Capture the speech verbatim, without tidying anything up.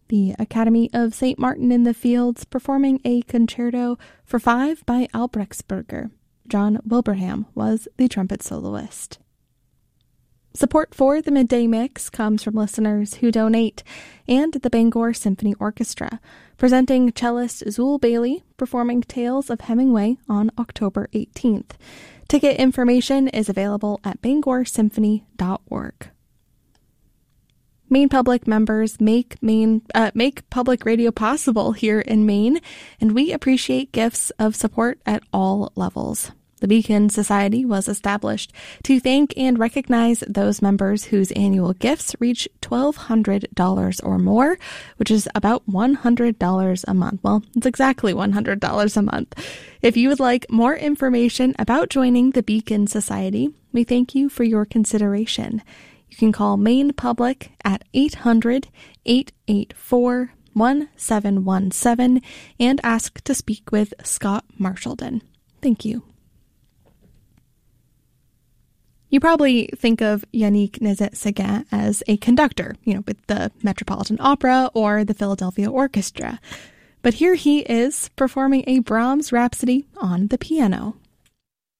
The Academy of Saint Martin in the Fields performing a concerto for five by Albrechtsberger. John Wilbraham was the trumpet soloist. Support for the Midday Mix comes from listeners who donate, and the Bangor Symphony Orchestra, presenting cellist Zool Bailey performing Tales of Hemingway on October eighteenth. Ticket information is available at bangor symphony dot org. Maine Public members make Maine uh, make public radio possible here in Maine, and we appreciate gifts of support at all levels. The Beacon Society was established to thank and recognize those members whose annual gifts reach twelve hundred dollars or more, which is about one hundred dollars a month. Well, it's exactly one hundred dollars a month. If you would like more information about joining the Beacon Society, we thank you for your consideration. You can call Maine Public at eight hundred, eight eight four, one seven one seven and ask to speak with Scott Marshallton. Thank you. You probably think of Yannick Nézet-Séguin as a conductor, you know, with the Metropolitan Opera or the Philadelphia Orchestra. But here he is performing a Brahms Rhapsody on the piano.